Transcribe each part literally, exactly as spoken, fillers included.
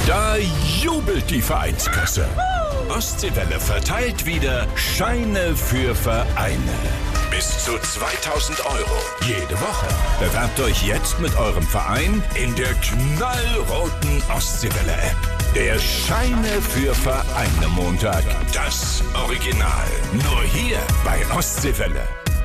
Da jubelt die Vereinskasse. Ostseewelle verteilt wieder Scheine für Vereine. Bis zu zweitausend Euro jede Woche. Bewerbt euch jetzt mit eurem Verein in der knallroten Ostseewelle-App. Der Scheine für Vereine Montag. Das Original. Nur hier bei Ostseewelle.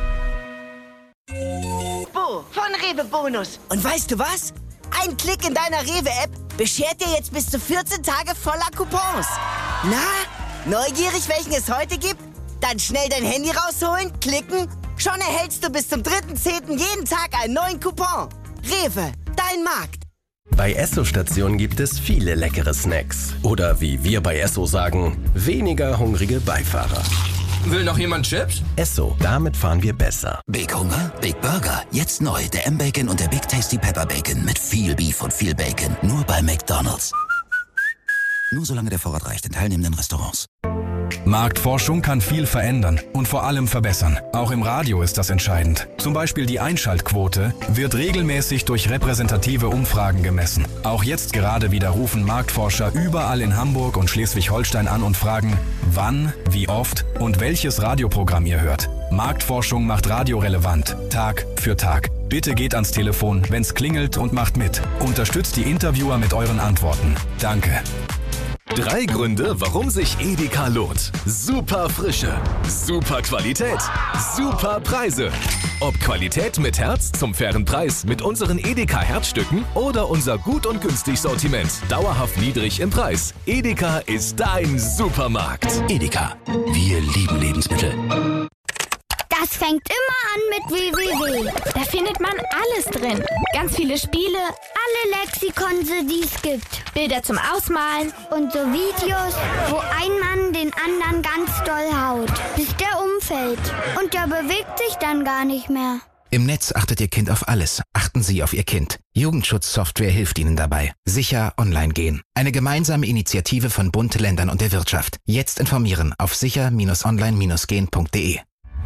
Bo, von Rewe Bonus. Und weißt du was? Ein Klick in deiner Rewe-App beschert dir jetzt bis zu vierzehn Tage voller Coupons. Na, neugierig, welchen es heute gibt? Dann schnell dein Handy rausholen, klicken. Schon erhältst du bis zum dritten zehnten jeden Tag einen neuen Coupon. Rewe, dein Markt. Bei Esso-Stationen gibt es viele leckere Snacks. Oder wie wir bei Esso sagen, weniger hungrige Beifahrer. Will noch jemand Chips? Esso, damit fahren wir besser. Big Hunger? Big Burger. Jetzt neu, der M-Bacon und der Big Tasty Pepper Bacon mit viel Beef und viel Bacon. Nur bei McDonald's. Nur solange der Vorrat reicht in teilnehmenden Restaurants. Marktforschung kann viel verändern und vor allem verbessern. Auch im Radio ist das entscheidend. Zum Beispiel die Einschaltquote wird regelmäßig durch repräsentative Umfragen gemessen. Auch jetzt gerade wieder rufen Marktforscher überall in Hamburg und Schleswig-Holstein an und fragen, wann, wie oft und welches Radioprogramm ihr hört. Marktforschung macht Radio relevant, Tag für Tag. Bitte geht ans Telefon, wenn's klingelt, und macht mit. Unterstützt die Interviewer mit euren Antworten. Danke. Drei Gründe, warum sich Edeka lohnt. Super Frische, super Qualität, super Preise. Ob Qualität mit Herz zum fairen Preis mit unseren Edeka Herzstücken oder unser gut und günstig Sortiment, dauerhaft niedrig im Preis. Edeka ist dein Supermarkt. Edeka, wir lieben Lebensmittel. Das fängt immer an mit w w w. Da findet man alles drin. Ganz viele Spiele, alle Lexikonse, die es gibt. Bilder zum Ausmalen und so Videos, wo ein Mann den anderen ganz doll haut, bis der umfällt. Und der bewegt sich dann gar nicht mehr. Im Netz achtet Ihr Kind auf alles. Achten Sie auf Ihr Kind. Jugendschutzsoftware hilft Ihnen dabei. Sicher online gehen. Eine gemeinsame Initiative von Bund, Ländern und der Wirtschaft. Jetzt informieren auf sicher Bindestrich online gehen Punkt de.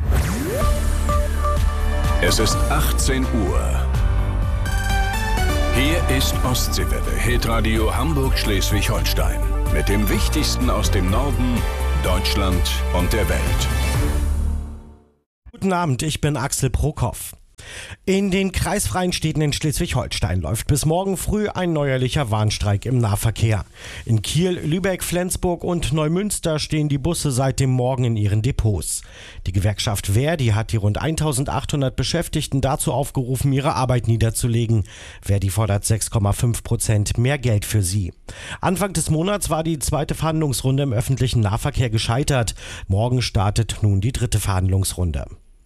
Es ist achtzehn Uhr. Hier ist Ostseewelle, Hitradio Hamburg-Schleswig-Holstein. Mit dem Wichtigsten aus dem Norden, Deutschland und der Welt. Guten Abend, ich bin Axel Prokop. In den kreisfreien Städten in Schleswig-Holstein läuft bis morgen früh ein neuerlicher Warnstreik im Nahverkehr. In Kiel, Lübeck, Flensburg und Neumünster stehen die Busse seit dem Morgen in ihren Depots. Die Gewerkschaft Verdi hat die rund eintausendachthundert Beschäftigten dazu aufgerufen, ihre Arbeit niederzulegen. Verdi fordert sechs Komma fünf Prozent mehr Geld für sie. Anfang des Monats war die zweite Verhandlungsrunde im öffentlichen Nahverkehr gescheitert. Morgen startet nun die dritte Verhandlungsrunde.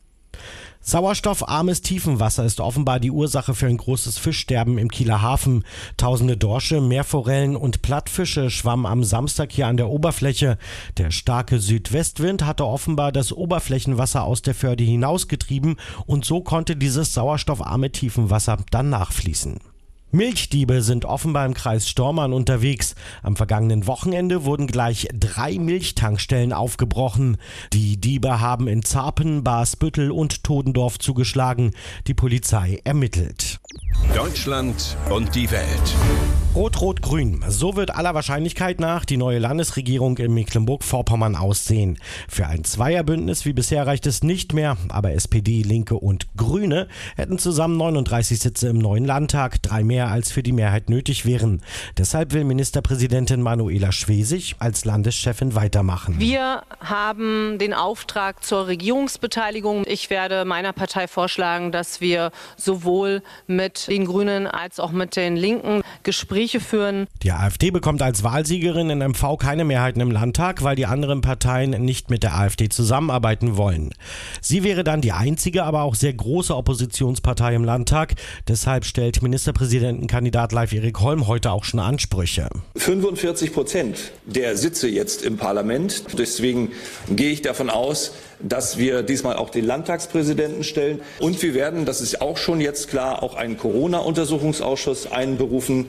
Sauerstoffarmes Tiefenwasser ist offenbar die Ursache für ein großes Fischsterben im Kieler Hafen. Tausende Dorsche, Meerforellen und Plattfische schwammen am Samstag hier an der Oberfläche. Der starke Südwestwind hatte offenbar das Oberflächenwasser aus der Förde hinausgetrieben und so konnte dieses sauerstoffarme Tiefenwasser dann nachfließen. Milchdiebe sind offenbar im Kreis Stormarn unterwegs. Am vergangenen Wochenende wurden gleich drei Milchtankstellen aufgebrochen. Die Diebe haben in Zarpen, Barsbüttel und Todendorf zugeschlagen. Die Polizei ermittelt. Deutschland und die Welt. Rot-Rot-Grün. So wird aller Wahrscheinlichkeit nach die neue Landesregierung in Mecklenburg-Vorpommern aussehen. Für ein Zweierbündnis wie bisher reicht es nicht mehr, aber S P D, Linke und Grüne hätten zusammen neununddreißig Sitze im neuen Landtag, drei mehr als für die Mehrheit nötig wären. Deshalb will Ministerpräsidentin Manuela Schwesig als Landeschefin weitermachen. Wir haben den Auftrag zur Regierungsbeteiligung. Ich werde meiner Partei vorschlagen, dass wir sowohl mit den Grünen als auch mit den Linken Gespräche führen. Die AfD bekommt als Wahlsiegerin in M V keine Mehrheiten im Landtag, weil die anderen Parteien nicht mit der AfD zusammenarbeiten wollen. Sie wäre dann die einzige, aber auch sehr große Oppositionspartei im Landtag. Deshalb stellt Ministerpräsidentenkandidat Leif Erik Holm heute auch schon Ansprüche. fünfundvierzig Prozent der Sitze jetzt im Parlament. Deswegen gehe ich davon aus, dass wir diesmal auch den Landtagspräsidenten stellen. Und wir werden, das ist auch schon jetzt klar, auch einen Corona-Untersuchungsausschuss einberufen.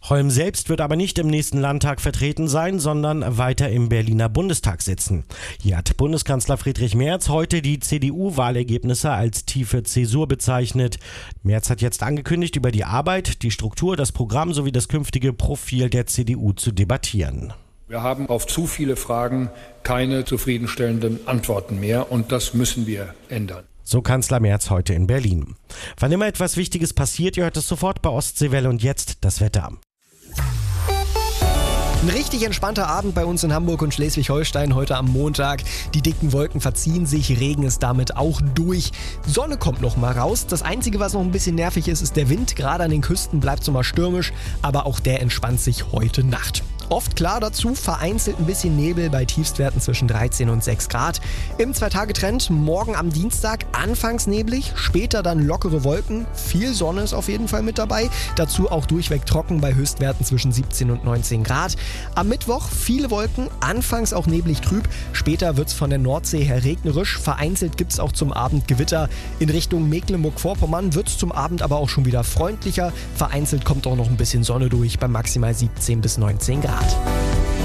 Holm selbst wird aber nicht im nächsten Landtag vertreten sein, sondern weiter im Berliner Bundestag sitzen. Hier hat Bundeskanzler Friedrich Merz heute die C D U-Wahlergebnisse als tiefe Zäsur bezeichnet. Merz hat jetzt angekündigt, über die Arbeit, die Struktur, das Programm sowie das künftige Profil der C D U zu debattieren. Wir haben auf zu viele Fragen keine zufriedenstellenden Antworten mehr und das müssen wir ändern. So Kanzler Merz heute in Berlin. Wann immer etwas Wichtiges passiert, ihr hört es sofort bei Ostseewelle und jetzt das Wetter. Ein richtig entspannter Abend bei uns in Hamburg und Schleswig-Holstein heute am Montag. Die dicken Wolken verziehen sich, Regen ist damit auch durch. Sonne kommt noch mal raus. Das Einzige, was noch ein bisschen nervig ist, ist der Wind. Gerade an den Küsten bleibt es noch mal stürmisch, aber auch der entspannt sich heute Nacht. Oft klar dazu, vereinzelt ein bisschen Nebel bei Tiefstwerten zwischen dreizehn und sechs Grad. Im Zwei-Tage-Trend morgen am Dienstag anfangs neblig, später dann lockere Wolken. Viel Sonne ist auf jeden Fall mit dabei. Dazu auch durchweg trocken bei Höchstwerten zwischen siebzehn und neunzehn Grad. Am Mittwoch viele Wolken, anfangs auch neblig trüb. Später wird es von der Nordsee her regnerisch. Vereinzelt gibt es auch zum Abend Gewitter. In Richtung Mecklenburg-Vorpommern wird es zum Abend aber auch schon wieder freundlicher. Vereinzelt kommt auch noch ein bisschen Sonne durch bei maximal siebzehn bis neunzehn Grad.